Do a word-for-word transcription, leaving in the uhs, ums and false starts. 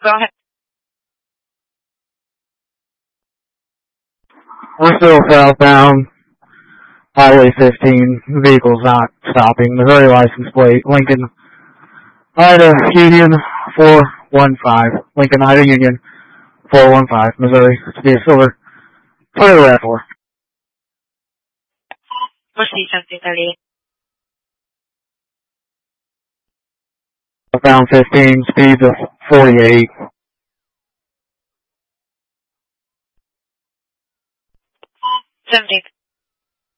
Go ahead. We're still southbound, Highway fifteen. Vehicle's not stopping. Missouri license plate, Lincoln, Ida Union four one five. Lincoln, Ida Union four one five, Missouri. To be a silver Toyota RAV four. Position thirty-eight. Southbound fifteen, speeds of forty-eight. seventeen.